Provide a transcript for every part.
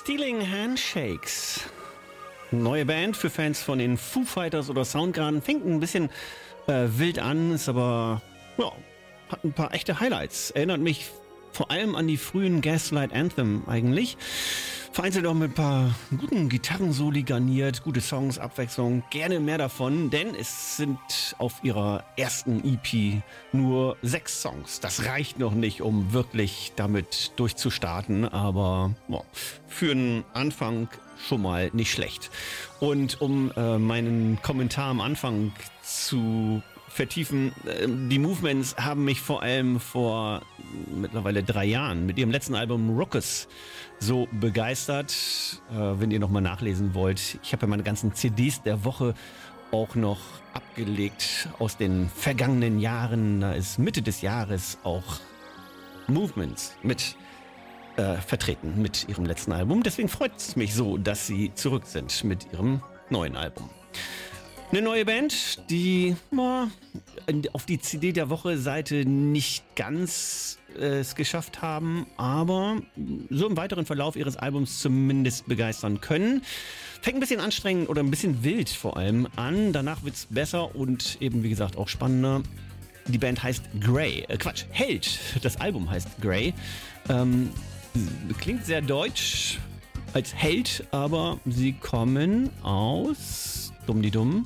Stealing Handshakes. Neue Band für Fans von den Foo Fighters oder Soundgarden. Fängt ein bisschen wild an, ist aber, ja, hat ein paar echte Highlights. Erinnert mich vor allem an die frühen Gaslight Anthem eigentlich. Vereinzelt auch mit ein paar guten Gitarrensoli garniert, gute Songs, Abwechslung, gerne mehr davon, denn es sind auf ihrer ersten EP nur 6 Songs. Das reicht noch nicht, um wirklich damit durchzustarten, aber ja, für einen Anfang schon mal nicht schlecht. Und um meinen Kommentar am Anfang zu vertiefen, die Movements haben mich vor allem vor mittlerweile 3 Jahren mit ihrem letzten Album Ruckus so begeistert. Wenn ihr nochmal nachlesen wollt, ich habe ja meine ganzen CDs der Woche auch noch abgelegt aus den vergangenen Jahren. Da ist Mitte des Jahres auch Movements mit vertreten mit ihrem letzten Album. Deswegen freut es mich so, dass sie zurück sind mit ihrem neuen Album. Eine neue Band, die auf die CD der Woche Seite nicht ganz es geschafft haben, aber so im weiteren Verlauf ihres Albums zumindest begeistern können. Fängt ein bisschen anstrengend oder ein bisschen wild vor allem an. Danach wird's besser und eben wie gesagt auch spannender. Die Band heißt Grey. Held. Das Album heißt Grey. Klingt sehr deutsch als Held, aber sie kommen aus Dumm-die-Dumm.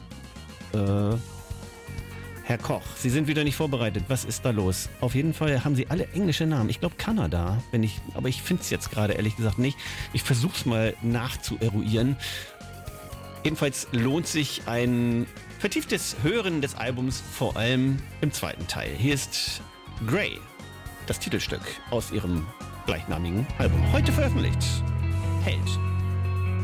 Herr Koch, Sie sind wieder nicht vorbereitet. Was ist da los? Auf jeden Fall haben Sie alle englische Namen. Ich glaube Kanada, aber ich finde es jetzt gerade ehrlich gesagt nicht. Ich versuche es mal nachzueruieren. Jedenfalls lohnt sich ein vertieftes Hören des Albums, vor allem im zweiten Teil. Hier ist Grey, das Titelstück aus ihrem gleichnamigen Album. Heute veröffentlicht. Held.